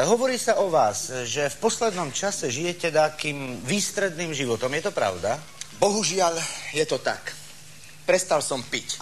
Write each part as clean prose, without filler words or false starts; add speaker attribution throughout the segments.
Speaker 1: Hovorí sa o vás, že v poslednom čase žijete takým výstredným životom. Je to pravda?
Speaker 2: Bohužiaľ, je to tak. Prestal som piť.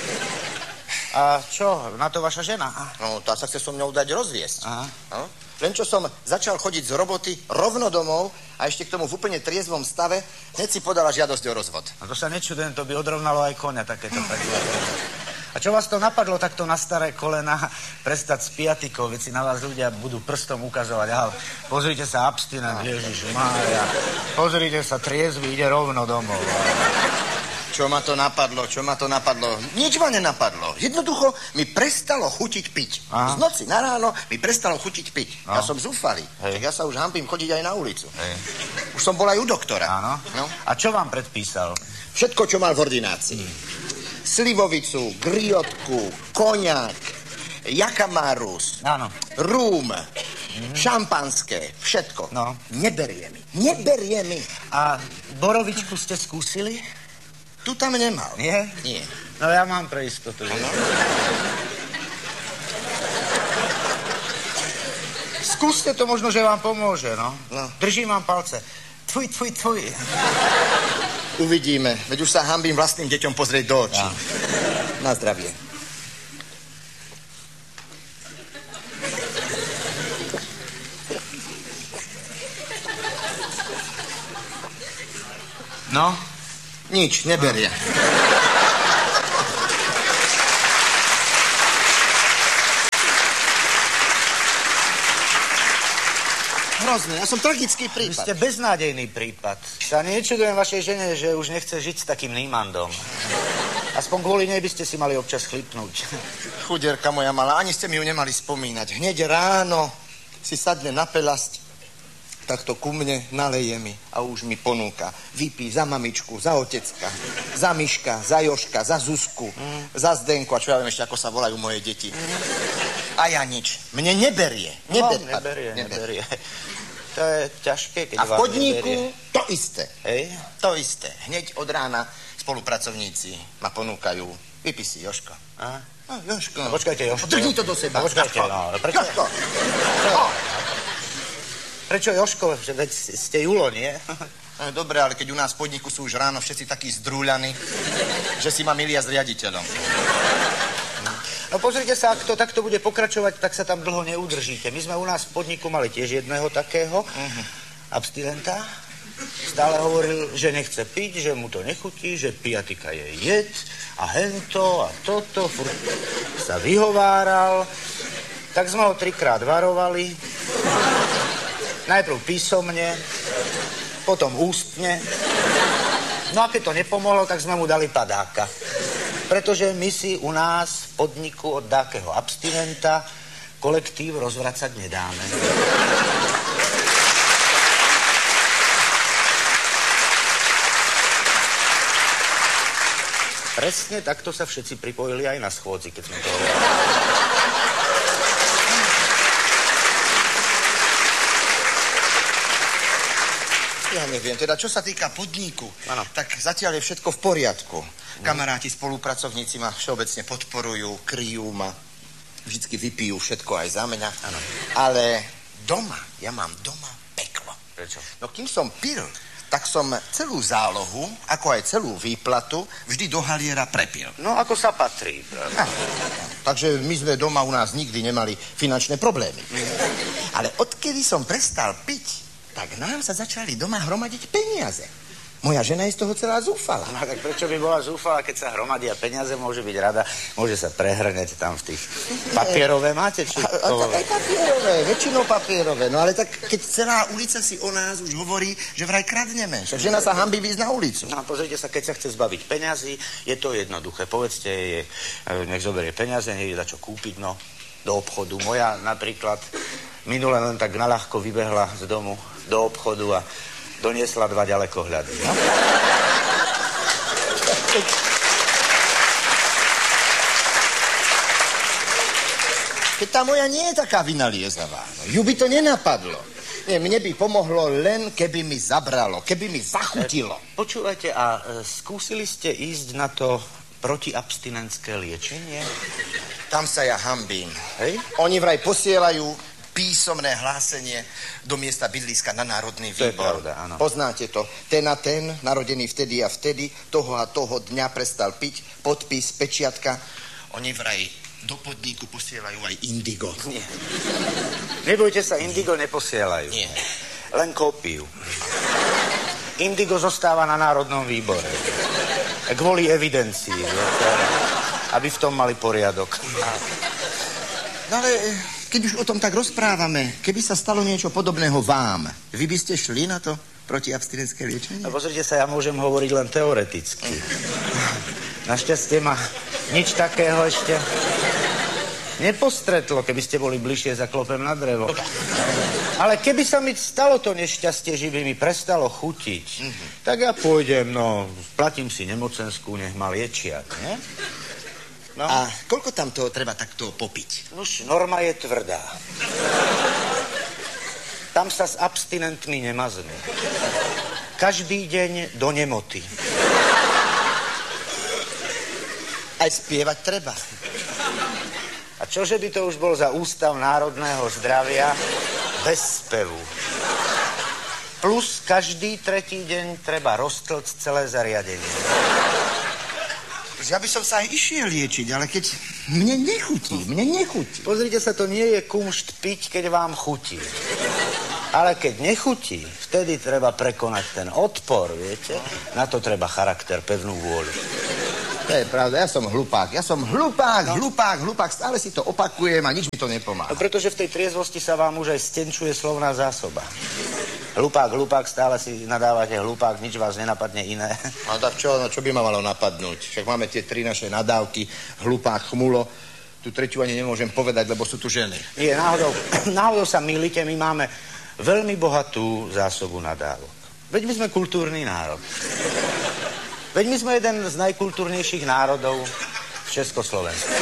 Speaker 1: A čo? Na to vaša žena?
Speaker 2: No, tá sa chce so mnou dať rozviesť.
Speaker 1: No?
Speaker 2: Len čo som začal chodiť z roboty rovno domov a ešte k tomu v úplne triezvom stave, hneď si podala žiadosť o rozvod.
Speaker 1: A to sa nečudujem, to by odrovnalo aj koňa takéto prekvapenie. A čo vás to napadlo takto na staré kolena prestať s piatikou, veď si na vás ľudia budú prstom ukazovať. Aha, pozrite sa, abstinent, Ježišmária. Pozrite sa, triezvy, ide rovno domov.
Speaker 2: Čo ma to napadlo? Nič ma nenapadlo. Jednoducho mi prestalo chutiť piť. Z noci na ráno mi prestalo chutiť piť. Ja som zúfalý. Ja sa už hanbím chodiť aj na ulicu. Už som bol aj u doktora.
Speaker 1: Áno. No. A čo vám predpísal?
Speaker 2: Všetko, čo mal v ordinácii. Slivovicu, griotku, koňak, jakamarus, rúm, šampanské, všetko.
Speaker 1: No.
Speaker 2: Neberie mi.
Speaker 1: A borovičku ste skúsili?
Speaker 2: Tu tam nemal.
Speaker 1: Nie?
Speaker 2: Nie.
Speaker 1: No ja mám pre istotu. Skúste to, možno, že vám pomôže, no. Držím vám palce. Tfuj.
Speaker 2: Uvidíme. Veď už sa hanbím vlastným deťom pozrieť do očí. Na zdravie.
Speaker 1: No?
Speaker 2: Nič, neberie. Hrozné, ja som tragický prípad.
Speaker 1: Vy ste beznádejný prípad. Sa nečudujem vašej žene, že už nechce žiť s takým Nímandom. Aspoň kvôli nej by ste si mali občas chlipnúť.
Speaker 2: Chudierka moja malá, ani ste mi ju nemali spomínať. Hneď ráno si sadne na pelasť, takto ku mne naleje mi a už mi ponúka. Vypí za mamičku, za otecka, za Miška, za Joška, za Zuzku, za Zdenku a čo ja viem ešte, ako sa volajú moje deti. A ja nič. Mne neberie.
Speaker 1: Neberie. To je ťažké, keď
Speaker 2: vám neberie. A v podniku to isté.
Speaker 1: Hej?
Speaker 2: To isté. Hneď od rána spolupracovníci ma ponúkajú. Vypí si, Joško. Joško.
Speaker 1: No, počkajte, Joško.
Speaker 2: Drni to do seba.
Speaker 1: Počkajte, no.
Speaker 2: Joško.
Speaker 1: Prečo Joško? Veď ste Julo, nie?
Speaker 2: Dobre, ale keď u nás v podniku sú už ráno všetci takí zdrúľaní, že si ma milia s riaditeľom.
Speaker 1: No pozrite sa, ak to takto bude pokračovať, tak sa tam dlho neudržíte. My sme u nás v podniku mali tiež jedného takého abstinenta. Stále hovoril, že nechce piť, že mu to nechutí, že piatika je jed a hento a toto. Furt sa vyhováral. Tak sme ho 3-krát varovali. Najprv písomne, potom ústne. No a keď to nepomohlo, tak sme mu dali padáka. Pretože my si u nás v podniku od dákeho abstinenta kolektív rozvracať nedáme. Presne takto sa všetci pripojili aj na schôdzi, keď sme to hovorili.
Speaker 2: Ja neviem, teda čo sa týka podniku, tak zatiaľ je všetko v poriadku. Kamaráti, spolupracovníci ma všeobecne podporujú, kryjú ma, vždycky vypijú všetko aj za mňa.
Speaker 1: Ano.
Speaker 2: Ale doma, ja mám doma peklo.
Speaker 1: Prečo?
Speaker 2: No kým som pil, tak som celú zálohu, ako aj celú výplatu, vždy do haliera prepil.
Speaker 1: No ako sa patrí.
Speaker 2: Takže my sme doma u nás nikdy nemali finančné problémy. Ale odkedy som prestal piť, tak nám sa začali doma hromadiť peniaze. Moja žena je z toho celá zúfala.
Speaker 1: No tak prečo by bola zúfala, keď sa hromadia peniaze, môže byť rada, môže sa prehrňať tam v tých papierové máte? Či
Speaker 2: aj papierové, väčšinou papierové. No ale tak keď celá ulica si o nás už hovorí, že vraj kradneme. Však žena sa hanbí výjsť na ulicu.
Speaker 1: No pozrite sa, keď sa chce zbaviť peňazí, je to jednoduché. Povedzte jej, nech zoberie peniaze, nech je za čo kúpiť, no, do obchodu. Moja napríklad minule len tak naľahko vybehla z domu do obchodu a doniesla 2 ďalekohľady. No?
Speaker 2: Keď tá moja nie je taká vynaliezavá, no, ju by to nenapadlo. Nie, mne by pomohlo len, keby mi zabralo, keby mi zachutilo.
Speaker 1: Počúvajte, a skúsili ste ísť na to protiabstinentské liečenie?
Speaker 2: Tam sa ja hanbím.
Speaker 1: Hej?
Speaker 2: Oni vraj posielajú písomné hlásenie do miesta bydliska na Národný výbor.
Speaker 1: To je pravda, áno.
Speaker 2: Poznáte to. Ten a ten, narodený vtedy a vtedy, toho a toho dňa prestal piť, podpis, pečiatka. Oni vraj do podniku posielajú aj indigo.
Speaker 1: Nie. Nebojte sa, indigo neposielajú.
Speaker 2: Nie.
Speaker 1: Len kópiu. Indigo zostáva na Národnom výbore. Kvôli evidencii. Aby v tom mali poriadok.
Speaker 2: No ale keď už o tom tak rozprávame, keby sa stalo niečo podobného vám, vy by ste šli na to protiabstinentské liečenie?
Speaker 1: No pozrite sa, ja môžem hovoriť len teoreticky. Našťastie ma nič takého ešte nepostretlo, keby ste boli bližšie, zaklopem na drevo. Ale keby sa mi stalo to nešťastie, že by mi prestalo chutiť, tak ja pôjdem, platím si nemocenskú, nech ma liečia, nie?
Speaker 2: No. A koľko tam toho treba takto popiť?
Speaker 1: Nuž, norma je tvrdá. Tam sa s abstinentmi nemaznú. Každý deň do nemoty.
Speaker 2: Aj spievať treba.
Speaker 1: A čože by to už bol za Ústav národného zdravia bez spevu? Plus každý tretí deň treba roztlcť celé zariadenie.
Speaker 2: Ja by som sa aj išiel liečiť, ale keď mne nechutí.
Speaker 1: Pozrite sa, to nie je kumšt piť, keď vám chutí. Ale keď nechutí, vtedy treba prekonať ten odpor, viete? Na to treba charakter, pevnú vôľu.
Speaker 2: To je pravda, ja som hlupák, stále si to opakujem a nič mi to nepomáha.
Speaker 1: No, pretože v tej triezvosti sa vám už aj stenčuje slovná zásoba. Hlupák, stále si nadávate hlupák, nič vás nenapadne iné.
Speaker 2: No tak čo by ma malo napadnúť? Však máme tie 3 naše nadávky, hlupák, chmulo. Tú tretiu ani nemôžem povedať, lebo sú tu ženy.
Speaker 1: Nie, náhodou sa mýlite, my máme veľmi bohatú zásobu nadávok. Veď my sme kultúrny národ. Veď my sme jeden z najkultúrnejších národov v Československu.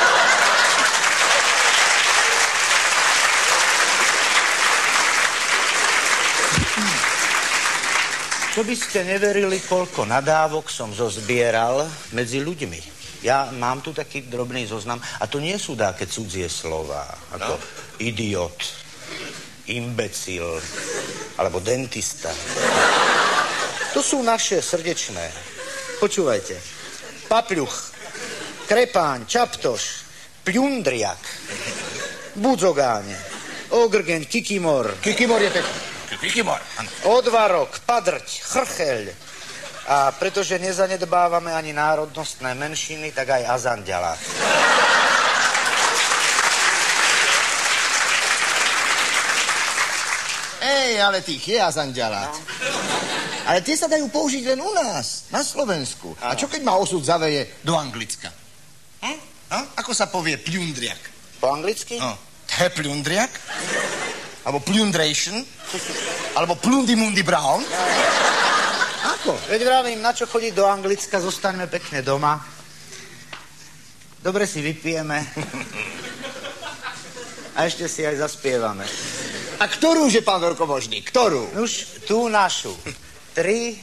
Speaker 1: Čo by ste neverili, koľko nadávok som zozbieral medzi ľuďmi. Ja mám tu taký drobný zoznam a to nie sú také cudzie slová, ako idiot, imbecil alebo dentista. To sú naše srdečné. Počúvajte. Papľuch, krepáň, čaptoš, pľundriak, budzogáne, ogrgeň, kikimor.
Speaker 2: Kikimor je pekný. Kikimor, áno.
Speaker 1: Odvarok, padrť, chrcheľ. A pretože nezanedbávame ani národnostné menšiny, tak aj azanďalák.
Speaker 2: Ale tých je azanďalát. No. Ale tie sa dajú použiť len u nás, na Slovensku. Ano. A čo keď ma osud zaveje do Anglicka? Ako sa povie pľundriak?
Speaker 1: Po anglicky?
Speaker 2: To je pľundriak? Alebo plundration? Alebo plundimundi brown? Ako?
Speaker 1: Veď vravím, na čo chodiť do Anglicka, zostaňme pekne doma. Dobre si vypijeme. A ešte si aj zaspievame.
Speaker 2: A ktorú, že pán veľkomožný? Ktorú?
Speaker 1: Už tú našu. 3,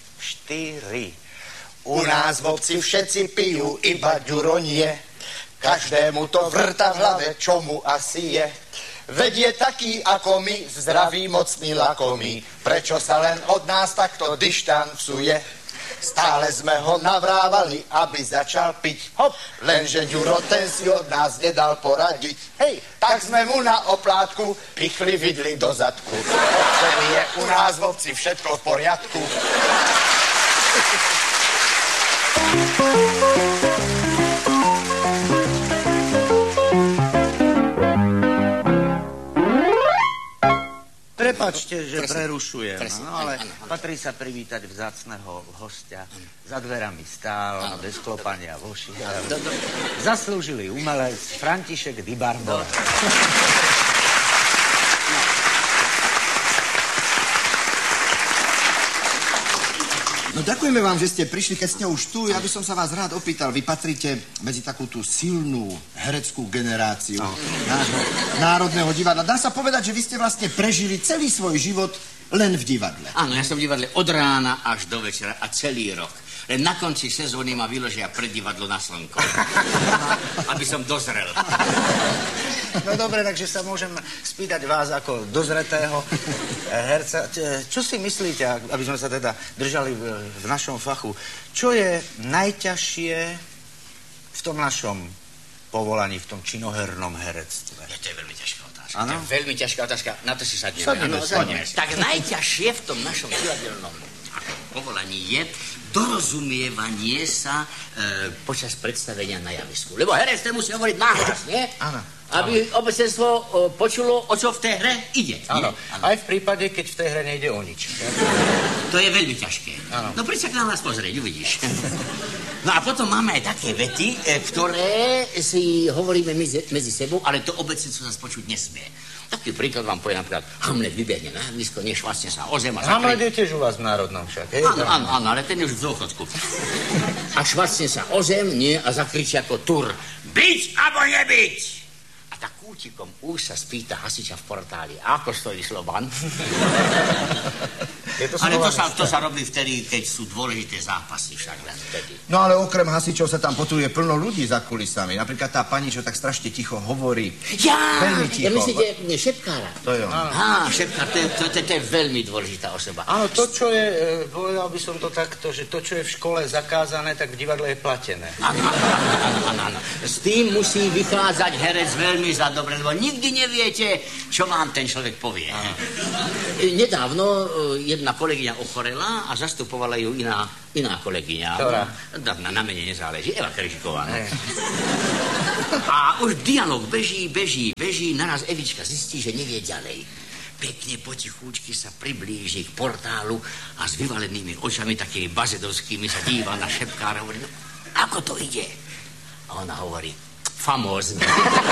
Speaker 1: 4.
Speaker 2: U nás v obci všetci pijú iba ďuronie. Každému to vrta v hlave, čo mu asi je. Veď je taký ako my, zdravý, mocný, lakomý. Prečo sa len od nás takto dištancuje? Stále sme ho navrávali, aby začal piť. Hop, lenže Ďuro, ten si od nás nedal poradiť. Hej, tak sme mu na oplátku pichli vidli do zadku. Odtedy je u nás v obci všetko v poriadku.
Speaker 1: Prepáčte, že prerušujem, ale patrí sa privítať vzácneho hostia. Za dverami stál, bez klopania voši. Zaslúžilý umelec František Di Barbora.
Speaker 2: No ďakujeme vám, že ste prišli, keď ste už tu. Ja by som sa vás rád opýtal. Vy patríte medzi takú tú silnú hereckú generáciu nášho Národného divadla. Dá sa povedať, že vy ste vlastne prežili celý svoj život len v divadle.
Speaker 3: Áno, ja som v divadle od rána až do večera a celý rok. Len na konci sezóny ma vyložia pred divadlo na slnko. Aby som dozrel.
Speaker 1: No dobre, takže sa môžem spýtať vás ako dozretého herca. Čo si myslíte, aby sme sa teda držali v našom fachu, čo je najťažšie v tom našom povolaní, v tom činohernom herectve?
Speaker 3: To je veľmi ťažká otázka.
Speaker 1: Ano?
Speaker 3: To je veľmi ťažká otázka. Na to si sadneme.
Speaker 1: Sadneme.
Speaker 3: Tak najťažšie v tom našom divadelnom povolaní je dorozumievanie sa počas predstavenia na javisku. Lebo herec ten musí hovoriť nahlas, nie?
Speaker 1: Áno.
Speaker 3: Aby obecenstvo počulo, o čo v tej hre ide.
Speaker 1: Áno. Aj v prípade, keď v tej hre nejde o nič.
Speaker 3: To je veľmi ťažké.
Speaker 1: Áno.
Speaker 3: No príď sa k nám nás pozrieť, uvidíš. No a potom máme aj také vety, ktoré si hovoríme medzi sebou, ale to obecenstvo sa počuť nesmie. Taký príklad vám poviem napríklad, Hamlet vybehne na javisko, nešvastne sa o zem a
Speaker 1: Hamlet je tiež u vás v národnom však, hej?
Speaker 3: Áno, ale ten je už v dôchodku. A švastne sa o zem, nie, a zakričí ako tur. Byť alebo nebyť! A tak kútikom už sa spýta hasiča v portáli. Ako stojí Slovan? Ale to sa robí vtedy, keď sú dôležité zápasy, však len vtedy.
Speaker 2: No ale okrem hasičov sa tam potuje plno ľudí za kulisami. Napríklad tá pani, čo tak strašne ticho hovorí. Veľmi ticho.
Speaker 3: Ja myslíte šepkára?
Speaker 2: To je on.
Speaker 3: Šepkár, to je veľmi dôležitá osoba.
Speaker 1: Áno, to, čo je, povedal by som to takto, že to, čo je v škole zakázané, tak v divadle je platené.
Speaker 3: Áno. S tým musí vychádzať herec veľmi za dobre, lebo nikdy neviete, čo vám ten človek povie. Nedávno jedna kolegyňa ochorela a zastupovala ju iná kolegyňa.
Speaker 1: Ktorá?
Speaker 3: Na mene nezáleží. Eva Kržiková. A už dialog beží, naraz Evička zistí, že nevie ďalej. Pekne potichúčky sa priblíži k portálu a s vyvalenými očami, takými bazedovskými, sa díva na šepkára a hovorí, no, ako to ide? A ona hovorí, famózne.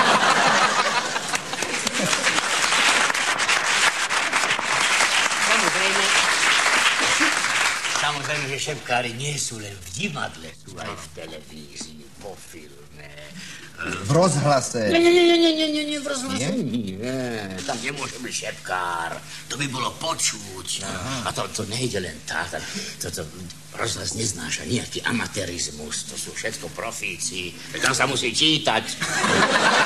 Speaker 3: Samozrejme, že šepkári nie sú len v divadle, sú aj v televízii, vo filme.
Speaker 2: V rozhlase.
Speaker 3: Nie, v rozhlase nie. Tam nemôže byť šepkár. To by bolo počuť. A to nejde len tak. Rozhlas neznáša nejaký amatérizmus. To sú všetko profíci. Tam sa musí čítať.